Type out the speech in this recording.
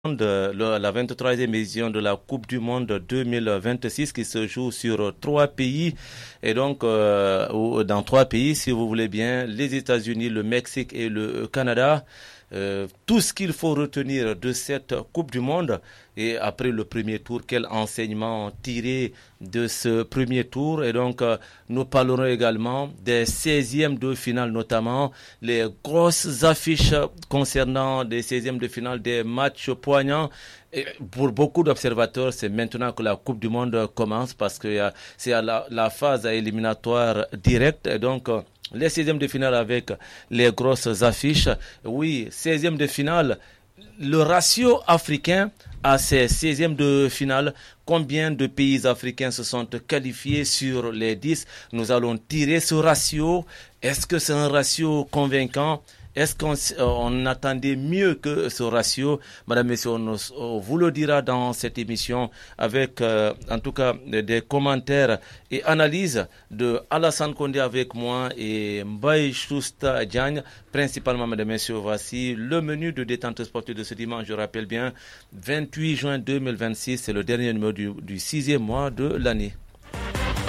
La 23e édition de la Coupe du Monde 2026 qui se joue sur 3 pays et donc dans 3 pays si vous voulez bien, les États-Unis, le Mexique et le Canada. Tout ce qu'il faut retenir de cette Coupe du Monde et après le premier tour, quel enseignement tirer de ce premier tour. Et donc, nous parlerons également des 16e de finale, notamment les grosses affiches concernant des 16e de finale, des matchs poignants. Et pour beaucoup d'observateurs, c'est maintenant que la Coupe du Monde commence parce que c'est à la phase éliminatoire directe. Et donc, les 16e de finale avec les grosses affiches. Oui, 16e de finale. Le ratio africain à ces 16e de finale, combien de pays africains se sont qualifiés sur les 10? Nous allons tirer ce ratio. Est-ce que c'est un ratio convaincant? Est-ce qu'on attendait mieux que ce ratio? Madame, Messieurs, on vous le dira dans cette émission avec en tout cas des commentaires et analyses de Alassane Condé avec moi et Mbaye Chousta Diagne. Principalement, Madame, Messieurs, voici le menu de détente sportive de ce dimanche. Je rappelle bien, 28 juin 2026, c'est le dernier numéro du 6e mois de l'année.